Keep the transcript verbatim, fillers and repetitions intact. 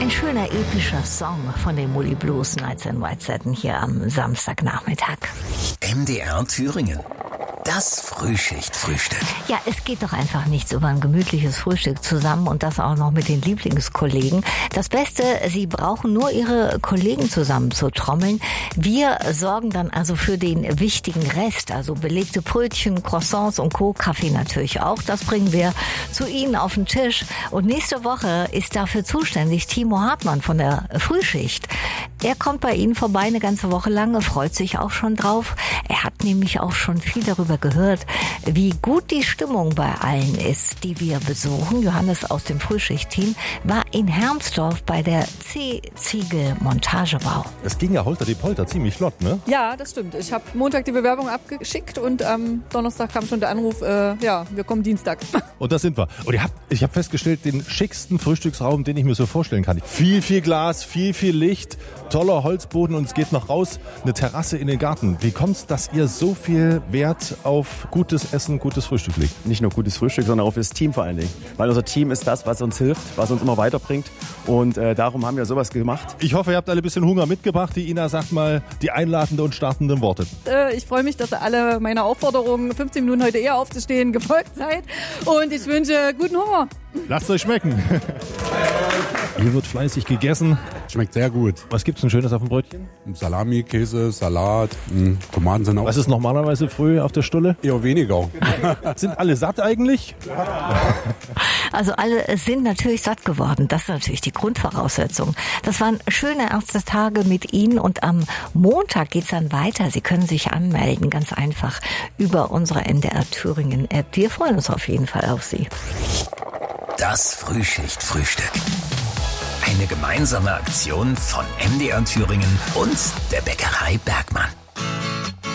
Ein schöner epischer Song von den Moody Blues, Nights in White Satin hier am Samstagnachmittag. M D R Thüringen. Das Frühschicht-Frühstück. Ja, es geht doch einfach nichts über ein gemütliches Frühstück zusammen und das auch noch mit den Lieblingskollegen. Das Beste, Sie brauchen nur Ihre Kollegen zusammen zu trommeln. Wir sorgen dann also für den wichtigen Rest, also belegte Brötchen, Croissants und Co., Kaffee natürlich auch. Das bringen wir zu Ihnen auf den Tisch. Und nächste Woche ist dafür zuständig Timo Hartmann von der Frühschicht. Er kommt bei Ihnen vorbei eine ganze Woche lang, freut sich auch schon drauf. Er hat nämlich auch schon viel darüber gehört, wie gut die Stimmung bei allen ist, die wir besuchen. Johannes aus dem Frühschicht-Team war in Hermsdorf bei der C-Ziegel-Montagebau. Es ging ja holter die Polter ziemlich flott, ne? Ja, das stimmt. Ich habe Montag die Bewerbung abgeschickt und am Donnerstag kam schon der Anruf, äh, ja, wir kommen Dienstag. Und da sind wir. Und ihr habt, ich habe festgestellt, den schicksten Frühstücksraum, den ich mir so vorstellen kann. Viel, viel Glas, viel, viel Licht, toller Holzboden und es geht noch raus, eine Terrasse in den Garten. Wie kommt's, dass ihr so viel Wert auf gutes Essen, gutes Frühstück legt? Nicht nur gutes Frühstück, sondern auch fürs Team vor allen Dingen. Weil unser Team ist das, was uns hilft, was uns immer weiterbringt. Und äh, darum haben wir sowas gemacht. Ich hoffe, ihr habt alle ein bisschen Hunger mitgebracht. Die Ina sagt mal die einladenden und startenden Worte. Äh, ich freue mich, dass ihr alle meiner Aufforderung, fünfzehn Minuten heute eher aufzustehen, gefolgt seid. Und ich wünsche guten Hunger. Lasst euch schmecken. Hier wird fleißig gegessen. Schmeckt sehr gut. Was gibt's denn Schönes auf dem Brötchen? Salami, Käse, Salat, mh, Tomaten sind auch. Was ist normalerweise früh auf der Stulle? Eher weniger. Sind alle satt eigentlich? Also alle sind natürlich satt geworden. Das ist natürlich die Grundvoraussetzung. Das waren schöne erste Tage mit Ihnen und am Montag geht's dann weiter. Sie können sich anmelden, ganz einfach über unsere M D R Thüringen App. Wir freuen uns auf jeden Fall auf Sie. Das Frühschicht-Frühstück. Eine gemeinsame Aktion von M D R Thüringen und der Bäckerei Bergmann.